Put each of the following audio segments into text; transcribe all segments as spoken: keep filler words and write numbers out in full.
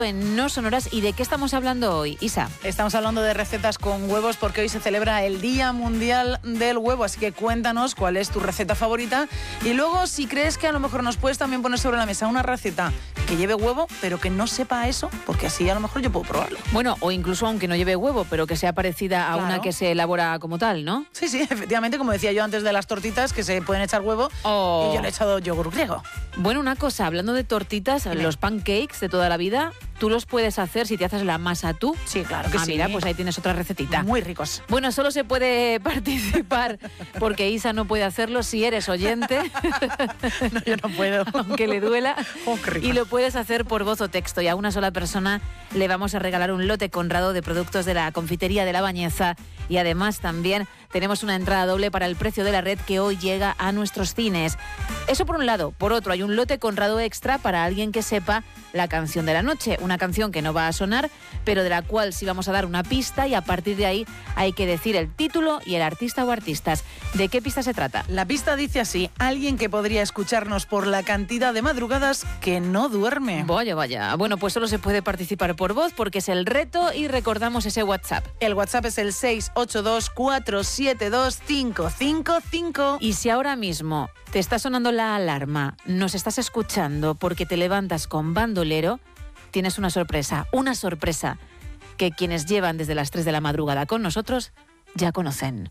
En No Sonoras. ¿Y de qué estamos hablando hoy, Isa? Estamos hablando de recetas con huevos porque hoy se celebra el Día Mundial del Huevo, así que cuéntanos cuál es tu receta favorita y luego si crees que a lo mejor nos puedes también poner sobre la mesa una receta que lleve huevo pero que no sepa eso, porque así a lo mejor yo puedo probarlo. Bueno, o incluso aunque no lleve huevo, pero que sea parecida a Claro. una que se elabora como tal, ¿no? Sí, sí, efectivamente, como decía yo antes de las tortitas, que se pueden echar huevo Oh. y yo le he echado yogur griego. Bueno, una cosa, hablando de tortitas, Dime. los pancakes de toda la vida, tú los puedes hacer si te haces la masa tú. Sí, claro que ah, sí. mira, pues ahí tienes otra recetita. Muy ricos. Bueno, solo se puede participar porque Isa no puede hacerlo si eres oyente, No, yo no puedo. aunque le duela. Oh, qué rico. Y lo puedes hacer por voz o texto. Y a una sola persona le vamos a regalar un lote conrado de productos de la confitería de La Bañeza. Y además también tenemos una entrada doble para el precio de la red que hoy llega a nuestros cines. Eso por un lado. Por otro, hay un lote conrado extra para alguien que sepa la canción de la noche. Una canción que no va a sonar, pero de la cual sí vamos a dar una pista y a partir de ahí hay que decir el título y el artista o artistas. ¿De qué pista se trata? La pista dice así: alguien que podría escucharnos por la cantidad de madrugadas que no duerme. Vaya, vaya. Bueno, pues solo se puede participar por voz porque es el reto y recordamos ese WhatsApp. El WhatsApp es el seis ocho dos cuatro siete dos cinco cinco cinco. Y si ahora mismo te está sonando la alarma, nos estás escuchando porque te levantas con bandolero, tienes una sorpresa, una sorpresa que quienes llevan desde las tres de la madrugada con nosotros ya conocen.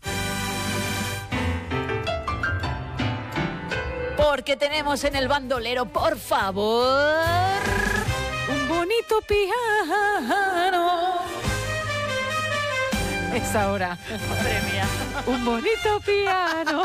Porque tenemos en el bandolero, por favor, un bonito piano. Es ahora. Madre mía. Un bonito piano.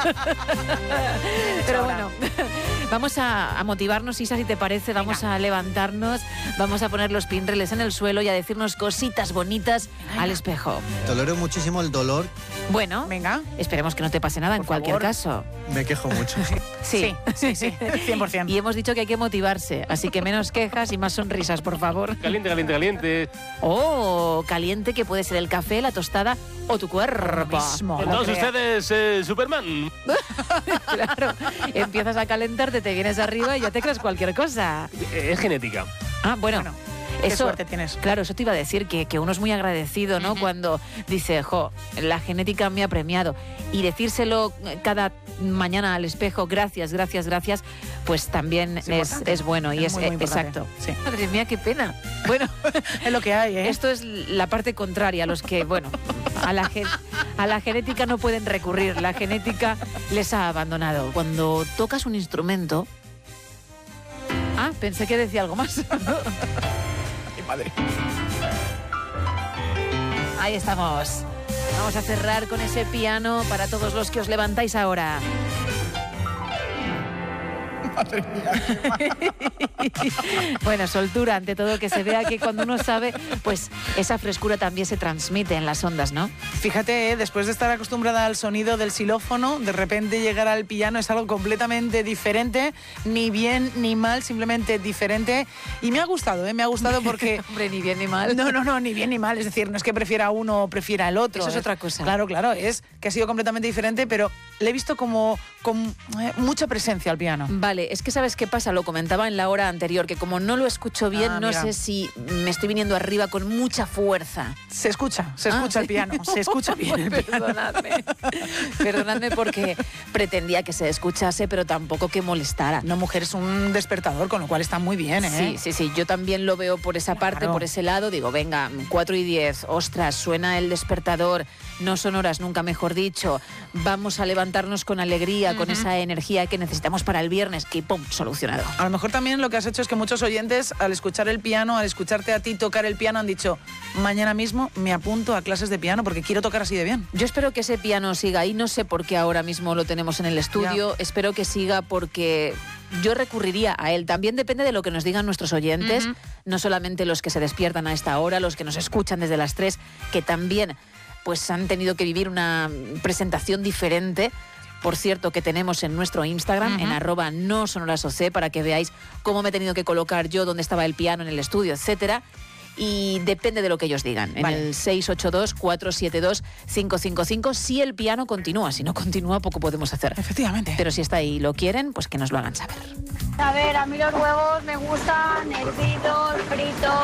Pero bueno, vamos a, a motivarnos, Isa, si te parece. Vamos Venga. a levantarnos, vamos a poner los pinreles en el suelo y a decirnos cositas bonitas Venga. al espejo. Tolero muchísimo el dolor, Bueno, Venga. esperemos que no te pase nada en Por cualquier favor. caso. me quejo mucho. Sí, Sí, sí, sí, cien por ciento. Y hemos dicho que hay que motivarse, así que menos quejas y más sonrisas, por favor. Caliente, caliente, caliente. Oh, caliente, que puede ser el café, la tostada o tu cuerpo. Mismo. Con No todos crea. ustedes, eh, Superman. Claro, empiezas a calentarte, te vienes arriba y ya te crees cualquier cosa. Eh, Es genética. Ah, bueno. Bueno, qué Eso, suerte tienes. claro, eso te iba a decir, que, que uno es muy agradecido, ¿no? Cuando dice, jo, la genética me ha premiado. Y decírselo cada mañana al espejo, gracias, gracias, gracias, pues también Es es, importante. es bueno y Es es, muy, muy eh, importante. exacto. Sí. Madre mía, qué pena. Bueno, Es lo que hay, ¿eh? esto es la parte contraria, a los que, bueno, a la, gen- a la genética no pueden recurrir, la genética les ha abandonado. Cuando tocas un instrumento... Ah, pensé que decía algo más. Ay, madre. Ahí estamos. Vamos a cerrar con ese piano para todos los que os levantáis ahora. Madre mía. Bueno, soltura, ante todo, que se vea que cuando uno sabe, pues esa frescura también se transmite en las ondas, ¿no? Fíjate, ¿eh? Después de estar acostumbrada al sonido del xilófono, de repente llegar al piano es algo completamente diferente, ni bien ni mal, simplemente diferente. Y me ha gustado, ¿eh? Me ha gustado porque... Hombre, ni bien ni mal. No, no, no, ni bien ni mal. Es decir, no es que prefiera uno o prefiera el otro. Eso es otra cosa. Claro, claro, es que ha sido completamente diferente, pero le he visto como con eh, mucha presencia al piano. Vale, es que ¿sabes qué pasa? Lo comentaba en la hora anterior, que como no lo escucho bien, Ah, no mira. sé si me estoy viniendo arriba con mucha fuerza. Se escucha, se Ah, escucha ¿sí? el piano, se escucha bien el piano. Perdonadme. Perdonadme porque pretendía que se escuchase, pero tampoco que molestara. No, mujer, es un despertador, con lo cual está muy bien, ¿eh? Sí, sí, sí, yo también lo veo por esa parte, Claro. por ese lado. Digo, venga, cuatro y diez, ostras, suena el despertador, no son horas, nunca mejor dicho. Vamos a levantarnos con alegría, con esa energía que necesitamos para el viernes, que pum, solucionado. A lo mejor también lo que has hecho es que muchos oyentes, al escuchar el piano, al escucharte a ti tocar el piano, han dicho, mañana mismo me apunto a clases de piano porque quiero tocar así de bien. Yo espero que ese piano siga ahí, no sé por qué ahora mismo lo tenemos en el estudio, espero que siga porque yo recurriría a él. También depende de lo que nos digan nuestros oyentes, Ujú. no solamente los que se despiertan a esta hora, los que nos escuchan desde las tres, que también pues han tenido que vivir una presentación diferente. Por cierto, que tenemos en nuestro Instagram, Ujú. en arroba no sonorasoc, para que veáis cómo me he tenido que colocar yo, dónde estaba el piano en el estudio, etcétera. y depende de lo que ellos digan. En Vale. el seis ocho dos, cuatro siete dos, cinco cinco cinco, si el piano continúa. Si no continúa, poco podemos hacer. Efectivamente. Pero si está ahí y lo quieren, pues que nos lo hagan saber. A ver, a mí los huevos me gustan hervidos, fritos.